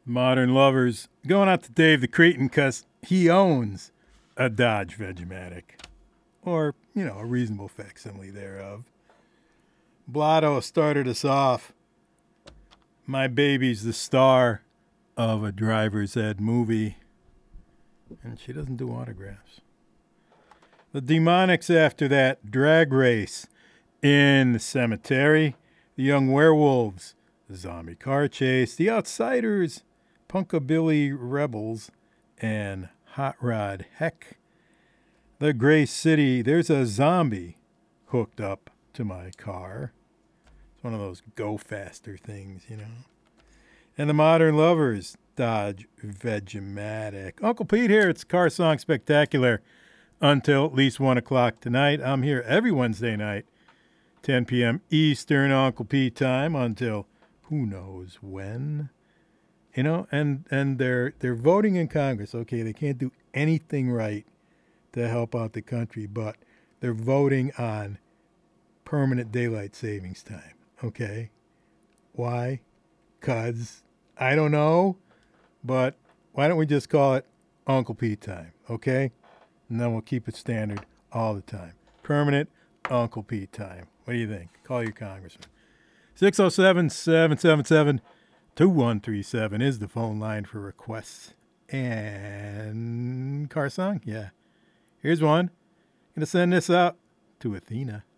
Modern lovers going out to Dave the Cretin because he owns a Dodge Vegematic, or, a reasonable facsimile thereof. Blotto started us off. My baby's the star of a driver's ed movie, and she doesn't do autographs. The Demonics after that, Drag Race in the Cemetery, The Young Werewolves, The Zombie Car Chase, The Outsiders, Punkabilly Rebels, and Hot Rod Heck. The Gray City, there's a zombie hooked up to my car. It's one of those go faster things, And the Modern Lovers, Dodge Vegematic. Uncle Pete here, it's Car Song Spectacular until at least 1 o'clock tonight. I'm here every Wednesday night, 10 p.m. Eastern Uncle Pete time until who knows when. And they're voting in Congress. Okay, they can't do anything right to help out the country, but they're voting on permanent daylight savings time. Okay, why? 'Cause I don't know, but why don't we just call it Uncle Pete time? Okay, and then we'll keep it standard all the time. Permanent Uncle Pete time. What do you think? Call your congressman. 607-777-2137 is the phone line for requests. And car song? Yeah. Here's one. Gonna send this out to Athena.